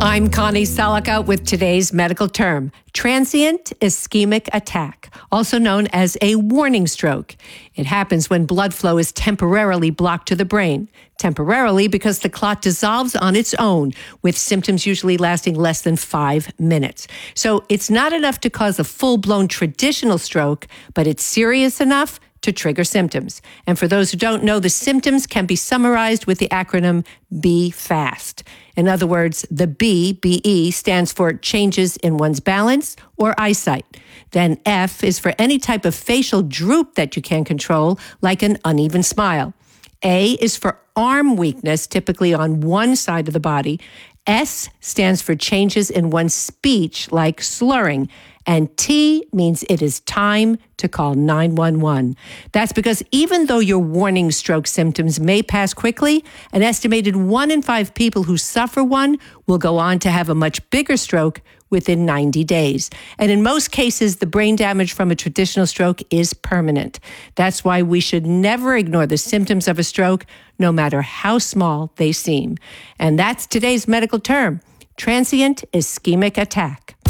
I'm Connie Salica with today's medical term, transient ischemic attack, also known as a warning stroke. It happens when blood flow is temporarily blocked to the brain. Temporarily because the clot dissolves on its own, with symptoms usually lasting less than 5 minutes. So it's not enough to cause a full-blown traditional stroke, but it's serious enough to trigger symptoms. And for those who don't know, the symptoms can be summarized with the acronym BE-FAST. In other words, the B, BE, stands for changes in one's balance or eyesight. Then F is for any type of facial droop that you can't control, like an uneven smile. A is for arm weakness, typically on one side of the body. S stands for changes in one's speech, like slurring. And T means it is time to call 911. That's because even though your warning stroke symptoms may pass quickly, an estimated 1 in 5 people who suffer one will go on to have a much bigger stroke within 90 days. And in most cases, the brain damage from a traditional stroke is permanent. That's why we should never ignore the symptoms of a stroke, no matter how small they seem. And that's today's medical term, transient ischemic attack.